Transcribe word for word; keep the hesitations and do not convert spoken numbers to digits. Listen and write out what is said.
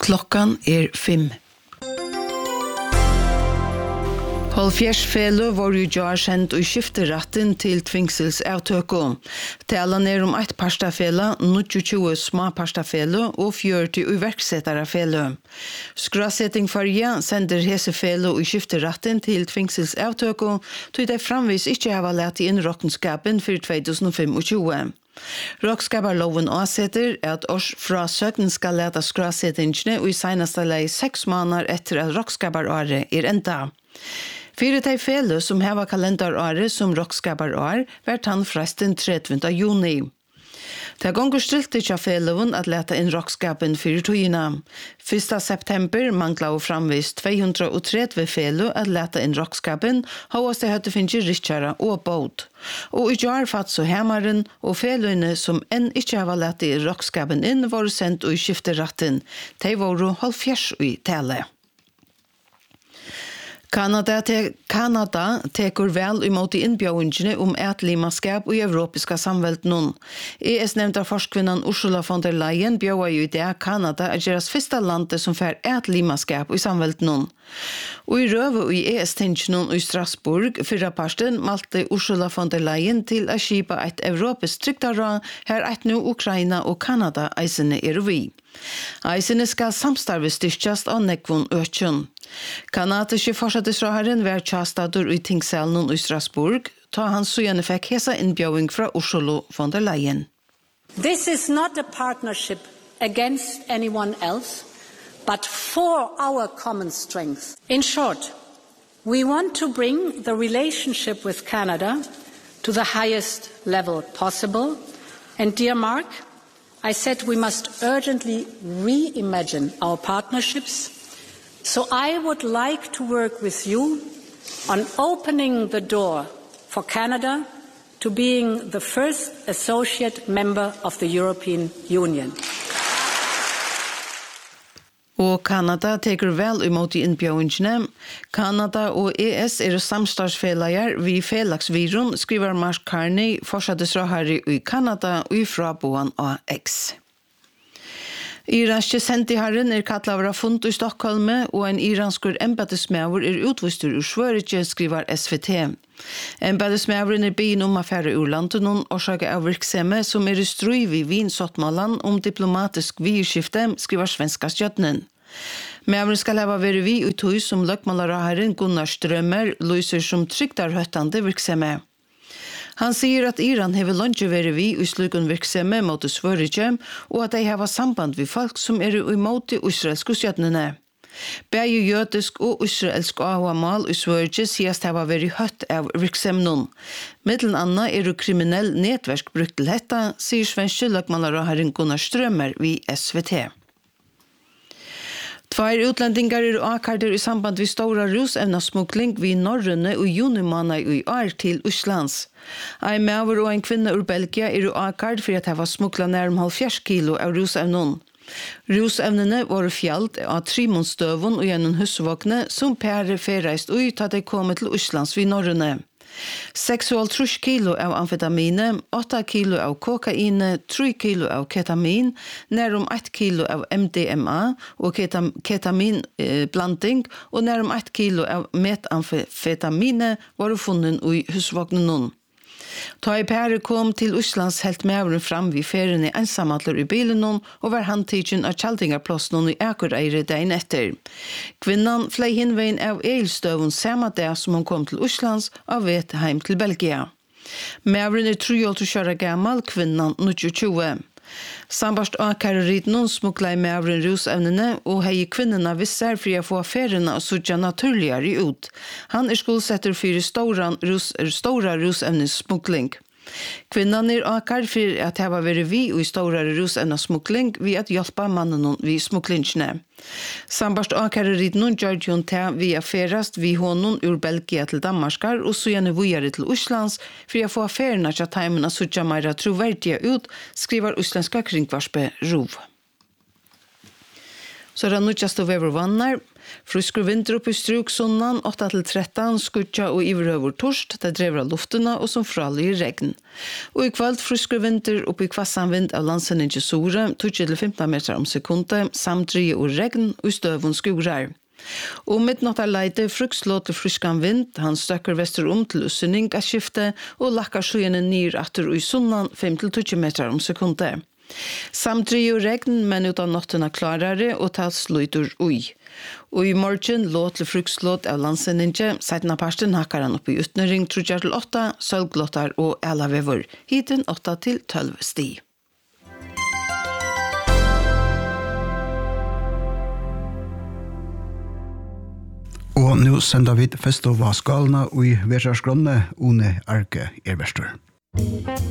Klockan är fem. Halvfjerds fele var jo jar sendt og skifteretten til tvingsels avtøko. Talan er om ett pastafele, tjue små pastafele og fjørti uverksettere fele. Skrasetting farja sender hese fele og skifteretten til tvingsels avtøko, tog de framvis ikke hava lett inn råkenskapen for tjueogtjue fem. Råkskaparloven avsetter at års fra søkning skal lete skrasettingene og i seneste lei seks måneder etter at råkskaparåret er enda. Fyre de fele som heva kalendaråret som råkskaparår vært han fresten trettiende juni. Det gonger stilt ikke av feleven at leta inn råkskapen fyrir togina. første september mangla og framvis tvehundratrettio fele at leta inn råkskapen, hovast det høtte finnes rikkjara og båt. Og i jar fatt så hemmaren og felene som enn ikke hava leta inn råkskapen inn var sendt og i skifteratten. De var halvfjerds i tale. Kanada, te, Kanada tekur vel imot i innbjøringene om etlimaskap og europeiska samvelden. E S-nevnta forskvinnan Ursula von der Leyen bjøver jo i det Kanada er deres første landet som fer etlimaskap i samvelden. Og i røve og i E S-tingene i Strasbourg, fyrra parsten, malte Ursula von der Leyen til å skipa et europeisk tryggtara her et nu Ukraina og Kanada eisene er vi. Eisene skal samstarve styrkjast av nekvun økjøn. Kanadiske forsattesråharen var tjastadur i tingsalen i Strasbourg, ta han så gjerne fikk hesa innbjøving fra Ursula von der Leyen. This is not a partnership against anyone else, but for our common strength. In short, we want to bring the relationship with Canada to the highest level possible. And dear Mark, I said we must urgently reimagine our partnerships. So I would like to work with you on opening the door for Canada to being the first associate member of the European Union. Og Kanada teker vel imot i innbjøringene. Kanada og E S er samstagsfelager vi felagsvirun, skriver Mark Carney, forsattesråhari i Kanada og i fraboan A X. Iranske sendiharen er kattlavra fund i Stockholm og en iranskur embeddesmæver er utvistur ur Sverige, skriver S V T. Embeddesmæveren er byen om affære ur landet og årsake av virksomhet som er i strøy vid Wien-Sottmalan om diplomatisk vidskifte, skriver svenska stjøtnen. Mæveren skal hava være vi ut hus som løkmalaraharen Gunnar Strömmer lyser som trygdarhøttande virksomhet. Han sier at Iran hever lunge være vi i slukken virksomhet mot Sverige, og at de hever samband med folk som er imot de israelske skjøtnene. Begge jødisk og israelsk avmål i Sverige sies hever være høtt av virksomheten. Middelen anna er jo kriminell nettverk brukt til dette, sier svenske løkmalaraharen Gunnar Strömmer ved S V T. Tvær utlendingar er akarder i samband med stora rusevnasmukling vid Norrøne og junimåned i år til Oslands. Ein maver og en kvinne ur Belgia er akard for at hava smukla nærm halvfjerds kilo av rusevnen. Rusevnene var fjalt av trimonstøvun og gjennom husvåkne som pære ferreist ut at de kom til Oslands vid Norrøne. seks kilo av amfetamine, åtta kilo av kokaine, tre kilo av ketamin, nærum ett kilo av M D M A og ketam, ketaminblanding og nærum ett kilo av metamfetamine var funnet i husvåknen. Ta i pære kom til Oslands helt mævren fram vid ferien i ensamadler i bilen og var handtidgen av Kjaldingarplåsen i Akereire dagen etter. Kvinnan flei hinveien av eilstøvun samme dag som hun kom til Oslands og vet heim til Belgia. Mævren er treogtjue år gammal, kvinnan tjue. Sambarst Akereridnon smukla i mævren rusevnene og hei kvinnerne visser for å få affærene og sutja naturligere ut. Han er skuldsetter for stora, rus, stora rusevnessmukling. Kvinnan er akar for at hava vært vi i stora rusevnessmukling ved at hjelpa mannen vid smuklingene. Sambarst Akereridnon gjør hun til vi affærast vi honom ur Belgia til Danmarskar og så gjerne vujere til Oslands for å få affærene til teimen og sutja meira troverdige ut, skriver Oslandska kringvarspe Rov. Så er det nødjast og vever vannar. Frusker vinter opp i Struksonnan, åtta til tretton, skudja og iverhøver torst, det drever av luftena og som fralig i regn. Og i kveld frusker vinter opp i kvassan vind av landsen i Sore, tjugo til femton meter om sekundet, samdrie og regn og støvun skurar. Og midnatt er leide frukslå til fryskan vind, han støkker vester om til usynning av skifte og lakkar skyene nyr atter og i sunnan fem til tjugo meter om sekundet. Samdrie og regn, men utan nottena klarare og tal sluitur ui. Og i morgen låt til frukslåt av landsenninge, seitna parsten hakkar han opp i utnøring trudjar til åtta, sølglåtar og elavevor, hiten åtta til tolv sti. Og nå sender vi fest og vaskalene og i Versarskronne, One Arke Ervestor.